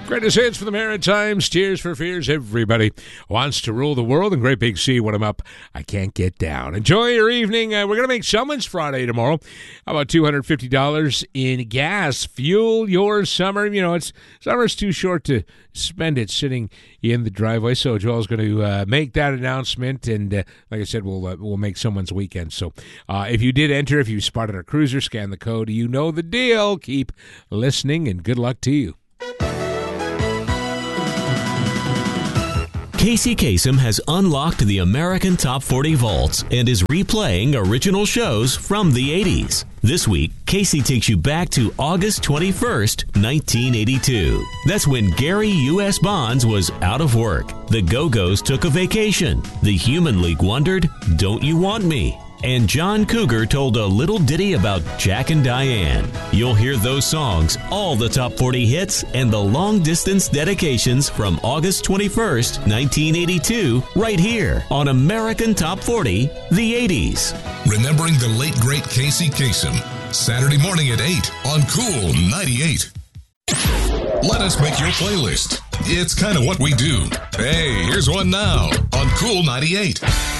Greatest hits for the Maritimes, Tears for Fears. Everybody wants to rule the world, and Great Big Sea, when I'm up, I can't get down. Enjoy your evening. We're going to make someone's Friday tomorrow. How about $250 in gas? Fuel your summer. You know, summer's too short to spend it sitting in the driveway. So Joel's going to make that announcement, and like I said, we'll make someone's weekend. So if you did enter, if you spotted a cruiser, scan the code. You know the deal. Keep listening, and good luck to you. Casey Kasem has unlocked the American Top 40 vaults and is replaying original shows from the 80s. This week, Casey takes you back to August 21st, 1982. That's when Gary U.S. Bonds was out of work. The Go-Go's took a vacation. The Human League wondered, "Don't you want me?" And John Cougar told a little ditty about Jack and Diane. You'll hear those songs, all the top 40 hits, and the long-distance dedications from August 21st, 1982, right here on American Top 40, the 80s. Remembering the late, great Casey Kasem. Saturday morning at 8 on Cool 98. Let us make your playlist. It's kind of what we do. Hey, here's one now on Cool 98.